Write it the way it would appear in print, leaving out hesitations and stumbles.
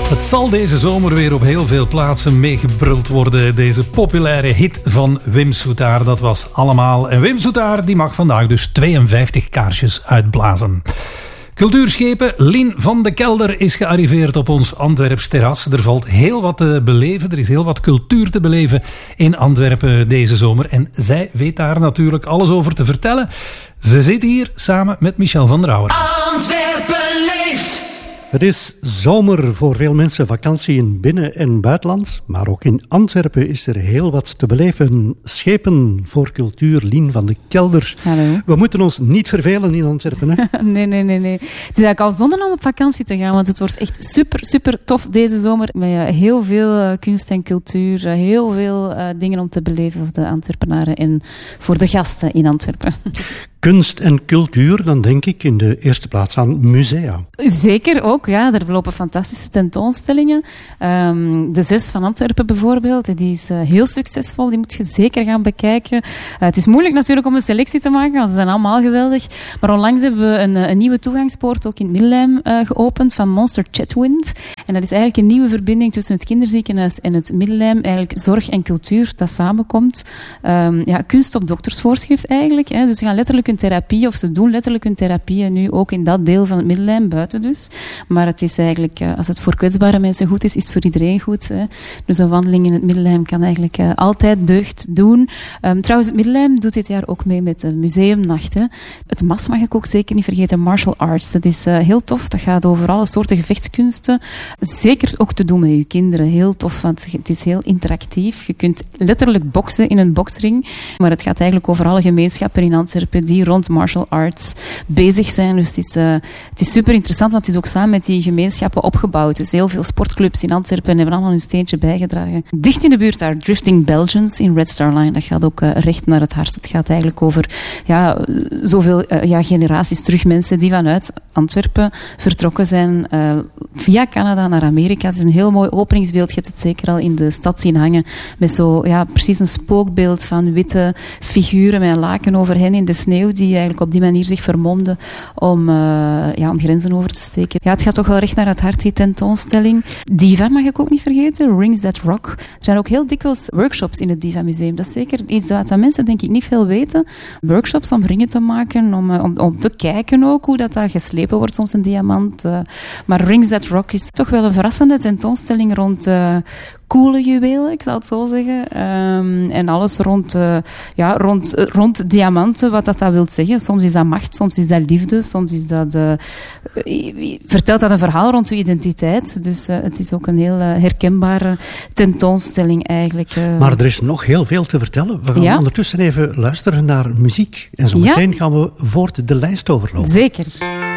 Het zal deze zomer weer op heel veel plaatsen meegebruld worden. Deze populaire hit van Wim Soetaar, dat was Allemaal. En Wim Soetaar die mag vandaag dus 52 kaarsjes uitblazen. Cultuurschepen Lien van de Kelder is gearriveerd op ons Antwerps terras. Er valt heel wat te beleven, er is heel wat cultuur te beleven in Antwerpen deze zomer. En zij weet daar natuurlijk alles over te vertellen. Ze zit hier samen met Michel van der Ouwer. Antwerpen leeft! Het is zomer voor veel mensen, vakantie in binnen- en buitenland. Maar ook in Antwerpen is er heel wat te beleven. Schepen voor cultuur, Lien van de Kelder. Hallo. We moeten ons niet vervelen in Antwerpen, hè? Nee. Het is eigenlijk al zonde om op vakantie te gaan, want het wordt echt super tof deze zomer. Met heel veel kunst en cultuur, heel veel dingen om te beleven voor de Antwerpenaren en voor de gasten in Antwerpen. Kunst en cultuur, dan denk ik in de eerste plaats aan musea. Zeker ook, ja. Er lopen fantastische tentoonstellingen. De 6 van Antwerpen bijvoorbeeld, die is heel succesvol. Die moet je zeker gaan bekijken. Het is moeilijk natuurlijk om een selectie te maken, want ze zijn allemaal geweldig. Maar onlangs hebben we een nieuwe toegangspoort ook in het Middelheim geopend van Monster Chatwind. En dat is eigenlijk een nieuwe verbinding tussen het kinderziekenhuis en het Middelheim. Eigenlijk zorg en cultuur dat samenkomt. Kunst op doktersvoorschrift eigenlijk. Hè. Dus ze gaan letterlijk een therapie, of ze doen letterlijk hun therapieën nu ook in dat deel van het Middelheim, buiten dus. Maar het is eigenlijk, als het voor kwetsbare mensen goed is, is het voor iedereen goed. Hè. Dus een wandeling in het Middelheim kan eigenlijk altijd deugd doen. Trouwens, het Middelheim doet dit jaar ook mee met de museumnacht. Hè. Het MAS mag ik ook zeker niet vergeten, martial arts. Dat is heel tof. Dat gaat over alle soorten gevechtskunsten. Zeker ook te doen met je kinderen. Heel tof, want het is heel interactief. Je kunt letterlijk boksen in een boksring. Maar het gaat eigenlijk over alle gemeenschappen in Antwerpen die rond martial arts bezig zijn. Dus het is super interessant, want het is ook samen met die gemeenschappen opgebouwd. Dus heel veel sportclubs in Antwerpen hebben allemaal hun steentje bijgedragen. Dicht in de buurt daar, Drifting Belgians in Red Star Line. Dat gaat ook recht naar het hart. Het gaat eigenlijk over zoveel generaties terug. Mensen die vanuit Antwerpen vertrokken zijn via Canada naar Amerika. Het is een heel mooi openingsbeeld. Je hebt het zeker al in de stad zien hangen. Met zo, precies een spookbeeld van witte figuren met een laken over hen in de sneeuw, die eigenlijk op die manier zich vermomden om grenzen over te steken. Ja, het gaat toch wel recht naar het hart, die tentoonstelling. Diva mag ik ook niet vergeten, Rings That Rock. Er zijn ook heel dikwijls workshops in het Diva Museum. Dat is zeker iets wat mensen denk ik niet veel weten. Workshops om ringen te maken, om te kijken ook hoe dat geslepen wordt, soms een diamant. Maar Rings That Rock is toch wel een verrassende tentoonstelling rond coole juwelen, ik zal het zo zeggen. En alles rond diamanten, wat dat wil zeggen. Soms is dat macht, soms is dat liefde, soms is dat vertelt dat een verhaal rond uw identiteit. Dus het is ook een heel herkenbare tentoonstelling eigenlijk. Maar er is nog heel veel te vertellen. We gaan ondertussen even luisteren naar muziek. En zo meteen gaan we voort de lijst overlopen. Zeker.